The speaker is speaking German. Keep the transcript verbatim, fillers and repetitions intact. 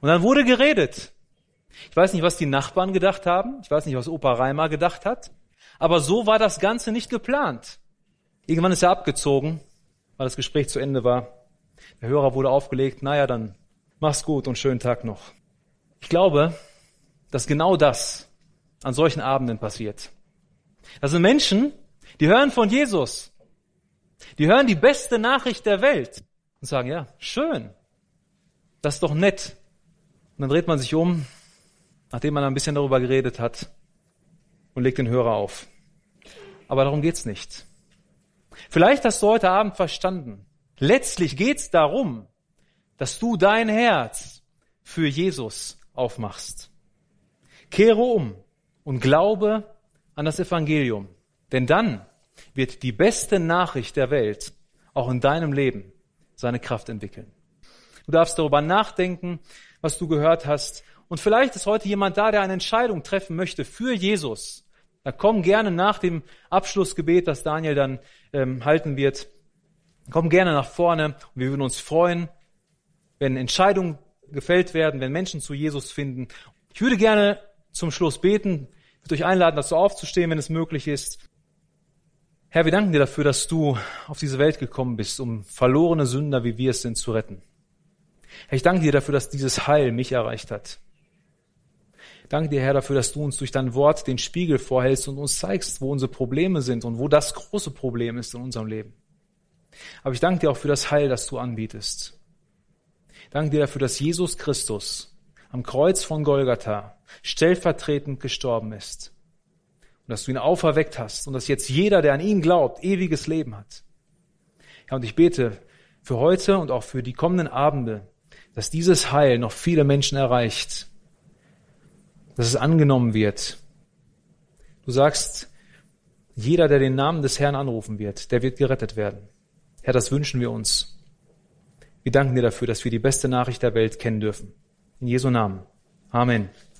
Und dann wurde geredet. Ich weiß nicht, was die Nachbarn gedacht haben. Ich weiß nicht, was Opa Reimer gedacht hat. Aber so war das Ganze nicht geplant. Irgendwann ist er abgezogen, weil das Gespräch zu Ende war. Der Hörer wurde aufgelegt. Naja, dann mach's gut und schönen Tag noch. Ich glaube, dass genau das an solchen Abenden passiert. Das sind Menschen, die hören von Jesus. Die hören die beste Nachricht der Welt und sagen, ja, schön, das ist doch nett. Und dann dreht man sich um, nachdem man ein bisschen darüber geredet hat, und legt den Hörer auf. Aber darum geht's nicht. Vielleicht hast du heute Abend verstanden. Letztlich geht's darum, dass du dein Herz für Jesus aufmachst. Kehre um und glaube an das Evangelium. Denn dann wird die beste Nachricht der Welt auch in deinem Leben seine Kraft entwickeln. Du darfst darüber nachdenken, was du gehört hast. Und vielleicht ist heute jemand da, der eine Entscheidung treffen möchte für Jesus. Da komm gerne nach dem Abschlussgebet, das Daniel dann ähm, halten wird. Komm gerne nach vorne und wir würden uns freuen, wenn Entscheidungen gefällt werden, wenn Menschen zu Jesus finden. Ich würde gerne zum Schluss beten. Ich würde euch einladen, dazu aufzustehen, wenn es möglich ist. Herr, wir danken dir dafür, dass du auf diese Welt gekommen bist, um verlorene Sünder, wie wir es sind, zu retten. Herr, ich danke dir dafür, dass dieses Heil mich erreicht hat. Ich danke dir, Herr, dafür, dass du uns durch dein Wort den Spiegel vorhältst und uns zeigst, wo unsere Probleme sind und wo das große Problem ist in unserem Leben. Aber ich danke dir auch für das Heil, das du anbietest. Ich danke dir dafür, dass Jesus Christus am Kreuz von Golgatha stellvertretend gestorben ist. Und dass du ihn auferweckt hast und dass jetzt jeder, der an ihn glaubt, ewiges Leben hat. Ja, und ich bete für heute und auch für die kommenden Abende, dass dieses Heil noch viele Menschen erreicht, dass es angenommen wird. Du sagst, jeder, der den Namen des Herrn anrufen wird, der wird gerettet werden. Herr, das wünschen wir uns. Wir danken dir dafür, dass wir die beste Nachricht der Welt kennen dürfen. In Jesu Namen. Amen.